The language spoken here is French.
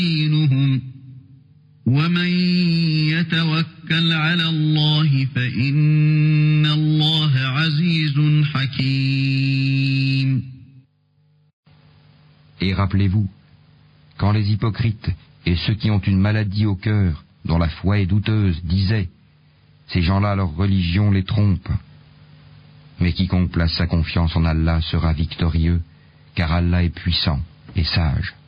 دينهم ومن يتوكل على الله فإن الله عزيز حكيم. Et rappelez-vous, quand les hypocrites et ceux qui ont une maladie au cœur, dont la foi est douteuse, disaient « Ces gens-là, leur religion les trompe ». Mais quiconque place sa confiance en Allah sera victorieux, car Allah est puissant et sage.